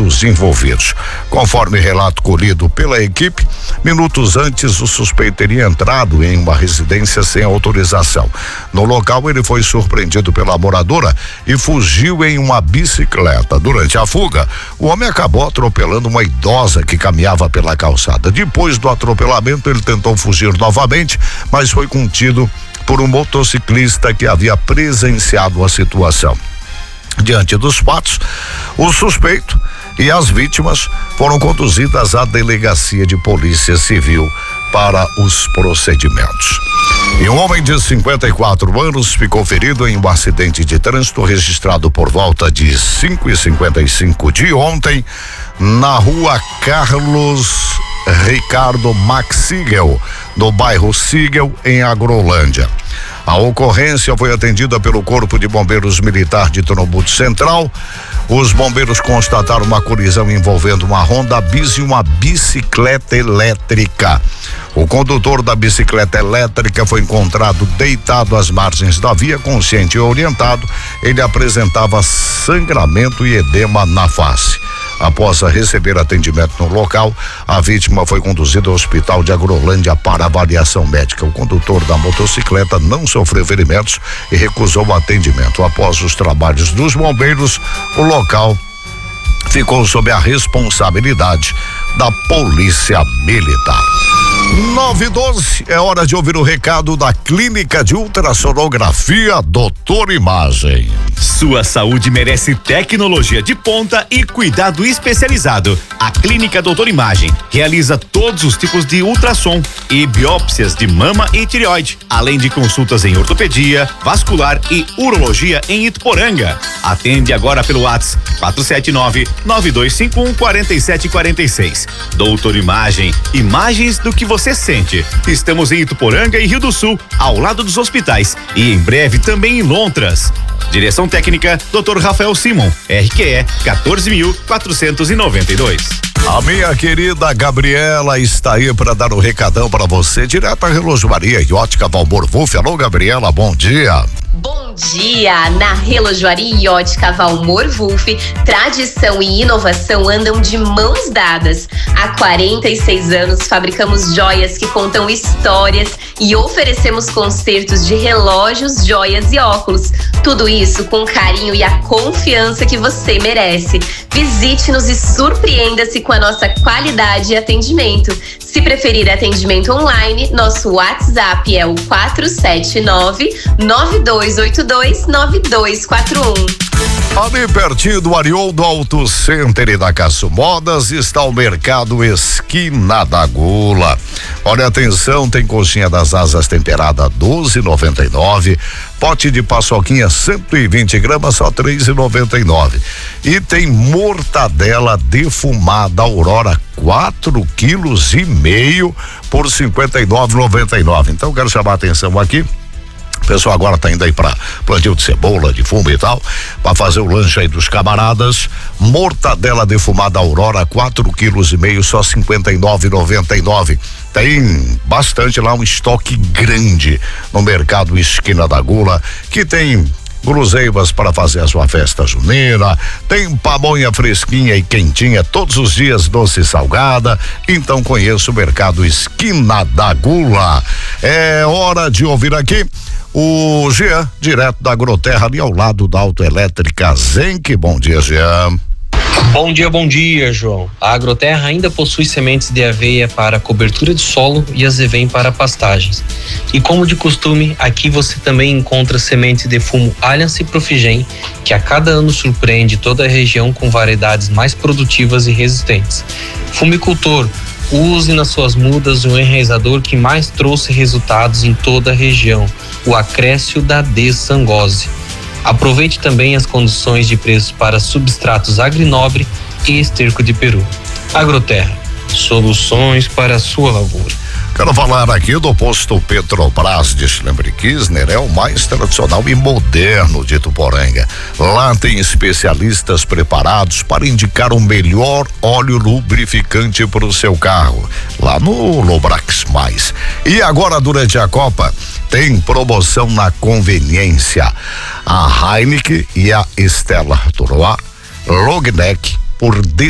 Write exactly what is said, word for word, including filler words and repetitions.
dos envolvidos. Conforme relato colhido pela equipe, minutos antes o suspeito teria entrado em uma residência sem autorização. No local ele foi surpreendido pela moradora e fugiu em uma bicicleta. Durante a fuga, o homem acabou atropelando uma idosa que caminhava pela calçada. Depois do atropelamento, ele tentou fugir novamente, mas foi contido por um motociclista que havia presenciado a situação. Diante dos fatos, o suspeito e as vítimas foram conduzidas à delegacia de polícia civil para os procedimentos. E um homem de cinquenta e quatro anos ficou ferido em um acidente de trânsito registrado por volta de cinco e cinquenta e cinco de ontem na rua Carlos Ricardo Max Siegel, no bairro Siegel, em Agrolândia. A ocorrência foi atendida pelo Corpo de Bombeiros Militar de Trombudo Central. Os bombeiros constataram uma colisão envolvendo uma Honda Bis e uma bicicleta elétrica. O condutor da bicicleta elétrica foi encontrado deitado às margens da via, consciente e orientado. Ele apresentava sangramento e edema na face. Após receber atendimento no local, a vítima foi conduzida ao hospital de Agrolândia para avaliação médica. O condutor da motocicleta não sofreu ferimentos e recusou o atendimento. Após os trabalhos dos bombeiros, o local ficou sob a responsabilidade da Polícia Militar. nove e doze, é hora de ouvir o recado da Clínica de Ultrassonografia Doutor Imagem. Sua saúde merece tecnologia de ponta e cuidado especializado. A Clínica Doutor Imagem realiza todos os tipos de ultrassom e biópsias de mama e tireoide, além de consultas em ortopedia, vascular e urologia em Ituporanga. Atende agora pelo WhatsApp quatro sete nove, nove dois cinco um, quatro sete quatro seis. Doutor Imagem, imagens do que você sente. Estamos em Ituporanga e Rio do Sul, ao lado dos hospitais, e em breve também em Lontras. Direção técnica, doutor Rafael Simon, R Q E quatorze mil quatrocentos e noventa e dois. A minha querida Gabriela está aí para dar um recadão para você, direto da Relojoaria e Ótica Valmor Wolf. Alô, Gabriela, bom dia. Bom dia! Na Relojoaria e Ótica Valmor Wolf, tradição e inovação andam de mãos dadas. Há quarenta e seis anos fabricamos joias que contam histórias e oferecemos consertos de relógios, joias e óculos. Tudo isso com carinho e a confiança que você merece. Visite-nos e surpreenda-se com a nossa qualidade e atendimento. Se preferir atendimento online, nosso WhatsApp é o quatro sete nove, nove dois oito dois, nove dois quatro um. Ali pertinho do Arioldo Auto Center e da Caço Modas está o Mercado Esquina da Gula. Olha, atenção, tem coxinha das asas temperada doze e noventa e nove, pote de paçoquinha cento e vinte gramas só três e noventa e nove. E tem mortadela defumada Aurora quatro quilos e meio por cinquenta e nove e noventa e nove. Então quero chamar a atenção aqui. O pessoal agora tá indo aí pra plantio de cebola, de fumo e tal, pra fazer o lanche aí dos camaradas. Mortadela defumada Aurora, quatro quilos e meio, só cinquenta e nove e noventa e nove. Tem bastante lá, um estoque grande no Mercado Esquina da Gula, que tem guloseivas para fazer a sua festa junina, tem pamonha fresquinha e quentinha todos os dias, doce e salgada. Então conheça o Mercado Esquina da Gula. É hora de ouvir aqui o Jean, direto da Agroterra, ali ao lado da Autoelétrica Zenk. Bom dia, Jean. Bom dia, bom dia, João. A Agroterra ainda possui sementes de aveia para cobertura de solo e azevém para pastagens. E como de costume, aqui você também encontra sementes de fumo Alliance e Profigen, que a cada ano surpreende toda a região com variedades mais produtivas e resistentes. Fumicultor, use nas suas mudas o enraizador que mais trouxe resultados em toda a região, o Acrécio da Desangose. Aproveite também as condições de preço para substratos Agrinobre e esterco de peru. Agroterra, soluções para a sua lavoura. Quero falar aqui do posto Petrobras de Schlemmer-Kissner, é o mais tradicional e moderno de Ituporanga. Lá tem especialistas preparados para indicar o melhor óleo lubrificante para o seu carro, lá no Lobrax Mais. E agora, durante a Copa, tem promoção na conveniência. A Heineken e a Stella Artois Long Neck por